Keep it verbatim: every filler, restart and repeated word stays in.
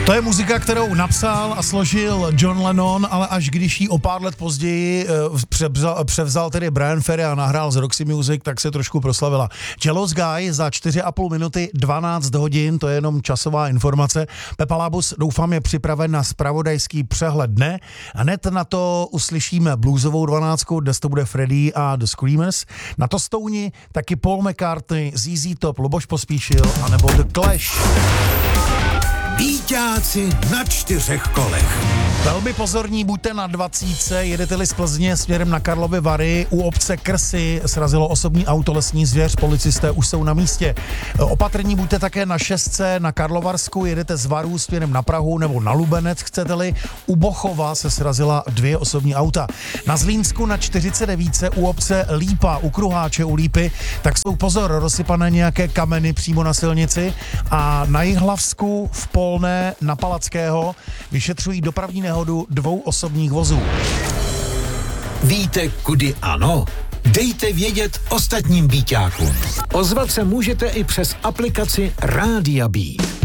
To je muzika, kterou napsal a složil John Lennon, ale až když ji o pár let později převzal, převzal tedy Bryan Ferry a nahrál z Roxy Music, tak se trošku proslavila. Jealous Guy za čtyři a půl minuty, dvanáct hodin, to je jenom časová informace. Pepa Lábus, doufám, je připraven na zpravodajský přehled dne. A hned na to uslyšíme bluesovou dvanáctku, dnes to bude Freddie a The Screamers. Na to Stouni taky Paul McCartney, Z Z Top, Luboš Pospíšil, anebo The Clash. Víťáci na čtyřech kolech. Velmi pozorní buďte na dvacítce, jedete-li z Plzně směrem na Karlovy Vary, u obce Krsy srazilo osobní auto lesní zvěř, policisté už jsou na místě. Opatrní buďte také na šestce na Karlovarsku, jedete z Varů směrem na Prahu nebo na Lubenec, chcete-li. U Bochova se srazila dvě osobní auta. Na Zlínsku na čtyřicet devět u obce Lípa, u Kruháče u Lípy, tak jsou pozor, rozsypané nějaké kameny přímo na silnici. A na Jihlavsku v Polné na Palackého vyšetřují dopravní nehodu dvou osobních vozů. Víte, kudy ano? Dejte vědět ostatním víťákům. Ozvat se můžete i přes aplikaci Rádia B.